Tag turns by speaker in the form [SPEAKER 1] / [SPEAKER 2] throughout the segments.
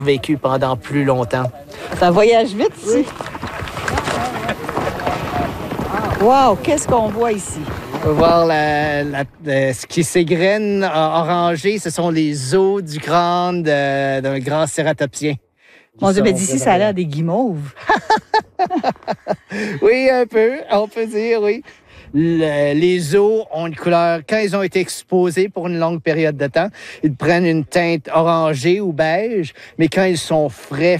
[SPEAKER 1] vécu pendant plus longtemps.
[SPEAKER 2] Ça voyage vite ici. Wow, qu'est-ce qu'on voit ici?
[SPEAKER 1] On peut voir ce qui s'égrène orangé, ce sont les os du crâne d'un grand cératopsien.
[SPEAKER 2] Mon Dieu, mais d'ici, ça a l'air des guimauves.
[SPEAKER 1] Oui, un peu, on peut dire, oui. Les os ont une couleur, quand ils ont été exposés pour une longue période de temps, ils prennent une teinte orangée ou beige, mais quand ils sont frais,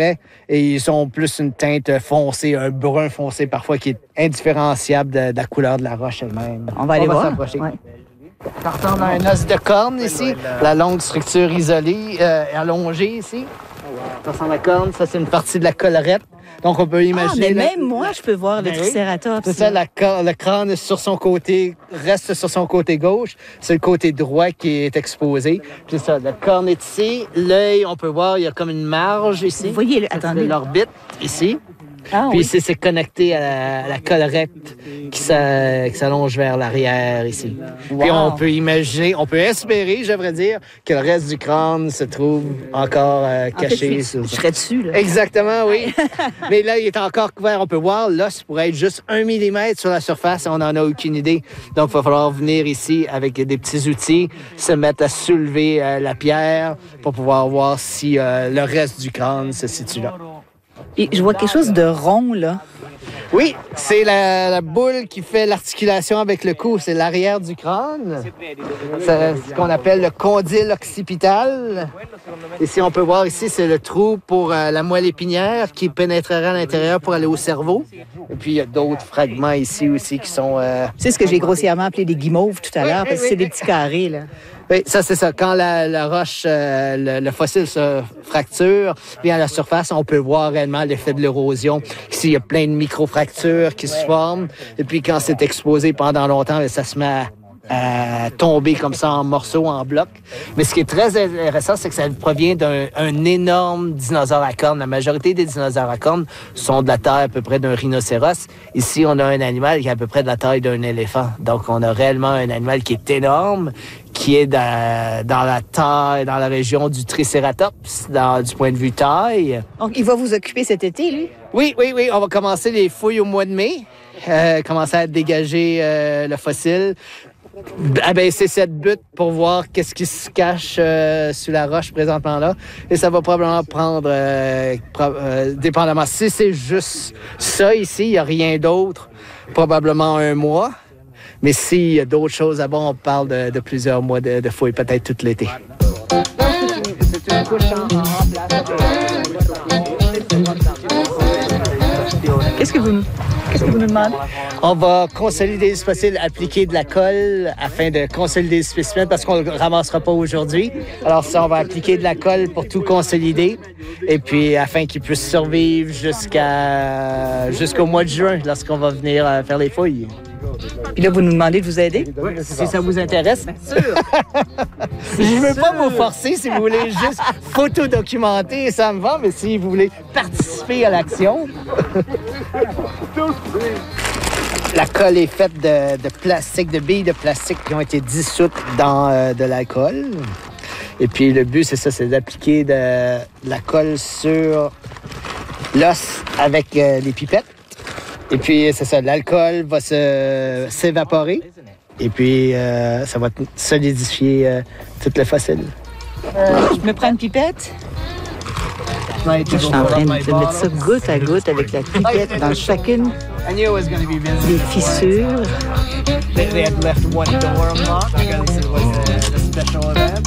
[SPEAKER 1] et ils ont plus une teinte foncée, un brun foncé parfois qui est indifférenciable de la couleur de la roche elle-même.
[SPEAKER 2] On va aller voir.
[SPEAKER 1] S'approcher. Ouais. Ça ressemble à un os de corne ici, la longue structure isolée, allongée ici. Ça ressemble à la corne, ça c'est une partie de la collerette. Donc, on peut imaginer...
[SPEAKER 2] mais même moi, je peux voir le tricératops.
[SPEAKER 1] C'est ça, le crâne sur son côté, reste sur son côté gauche. C'est le côté droit qui est exposé. Puis c'est ça, le corne est ici. L'œil, on peut voir, il y a comme une marge ici.
[SPEAKER 2] Vous voyez, attendez.
[SPEAKER 1] L'orbite, ici.
[SPEAKER 2] Ah,
[SPEAKER 1] puis
[SPEAKER 2] oui.
[SPEAKER 1] ici, c'est connecté à la collerette qui s'allonge vers l'arrière ici. Wow. Puis on peut imaginer, on peut espérer, je devrais dire, que le reste du crâne se trouve encore caché.
[SPEAKER 2] En fait, je serais dessus, là.
[SPEAKER 1] Exactement, oui. Mais là, il est encore couvert. On peut voir, l'os pourrait être juste 1 millimètre sur la surface. On n'en a aucune idée. Donc, il va falloir venir ici avec des petits outils, se mettre à soulever la pierre pour pouvoir voir si le reste du crâne se situe là.
[SPEAKER 2] Et je vois quelque chose de rond, là.
[SPEAKER 1] Oui, c'est la boule qui fait l'articulation avec le cou. C'est l'arrière du crâne. C'est ce qu'on appelle le condyle occipital. Ici, on peut voir ici, c'est le trou pour la moelle épinière qui pénétrerait à l'intérieur pour aller au cerveau. Et puis, il y a d'autres fragments ici aussi qui sont...
[SPEAKER 2] C'est ce que j'ai grossièrement appelé des guimauves tout à l'heure, parce que c'est des petits carrés, là.
[SPEAKER 1] Oui, ça, c'est ça. Quand la roche, le fossile se fracture, bien à la surface, on peut voir réellement l'effet de l'érosion. Ici, il y a plein de micro-fractures qui se forment. Et puis, quand c'est exposé pendant longtemps, ça se met à tomber comme ça en morceaux, en blocs. Mais ce qui est très intéressant, c'est que ça provient d'un énorme dinosaure à cornes. La majorité des dinosaures à cornes sont de la taille à peu près d'un rhinocéros. Ici, on a un animal qui est à peu près de la taille d'un éléphant. Donc, on a réellement un animal qui est énorme, qui est dans la taille, dans la région du tricératops, du point de vue taille.
[SPEAKER 2] Donc, il va vous occuper cet été, lui?
[SPEAKER 1] Oui. On va commencer les fouilles au mois de mai, commencer à dégager le fossile, abaisser cette butte pour voir qu'est-ce qui se cache sous la roche présentement là. Et ça va probablement prendre, dépendamment, si c'est juste ça ici, il n'y a rien d'autre, probablement 1 mois. Mais s'il y a d'autres choses à on parle de plusieurs mois de fouilles, peut-être tout l'été. C'est une couche en place.
[SPEAKER 2] Qu'est-ce que vous nous demandez?
[SPEAKER 1] On va consolider les fossiles, appliquer de la colle afin de consolider les spécimens parce qu'on ne le ramassera pas aujourd'hui. Alors ça, on va appliquer de la colle pour tout consolider et puis afin qu'ils puissent survivre jusqu'au mois de juin lorsqu'on va venir faire les fouilles.
[SPEAKER 2] Puis là, vous nous demandez de vous aider?
[SPEAKER 1] Oui, si ça vous intéresse.
[SPEAKER 2] Bien sûr.
[SPEAKER 1] Je ne veux pas vous forcer si vous voulez juste photodocumenter, ça me va, mais si vous voulez participer à l'action. La colle est faite de plastique, de billes de plastique qui ont été dissoutes dans de l'alcool. Et puis le but, c'est ça, c'est d'appliquer de la colle sur l'os avec les pipettes. Et puis, c'est ça, l'alcool va s'évaporer. Et puis, ça va solidifier tout le fossile.
[SPEAKER 2] Je me prends une pipette? Je suis en train de mettre ça goutte à goutte avec la pipette dans chacune des fissures.
[SPEAKER 1] They had left one door unlocked because it was a special event.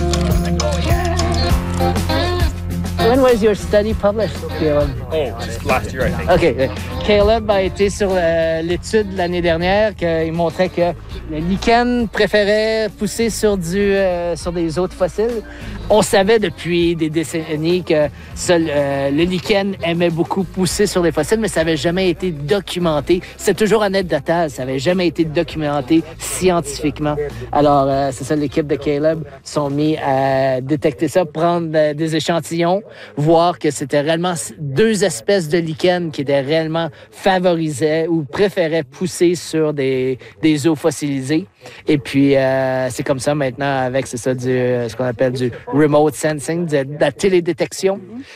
[SPEAKER 1] When was your study published, Caleb?
[SPEAKER 3] Oh, just last year, I think.
[SPEAKER 1] OK. Caleb a été sur l'étude l'année dernière qui montrait que le lichen préférait pousser sur des autres fossiles. On savait depuis des décennies que le lichen aimait beaucoup pousser sur les fossiles, mais ça n'avait jamais été documenté. C'était toujours anecdotal, ça n'avait jamais été documenté scientifiquement. Alors, c'est ça, l'équipe de Caleb sont mis à détecter ça, prendre des échantillons voir que c'était réellement 2 espèces de lichens qui étaient réellement favorisées ou préféraient pousser sur des eaux fossilisées. Et puis, c'est comme ça maintenant avec, c'est ça, ce qu'on appelle du remote sensing, de la télédétection.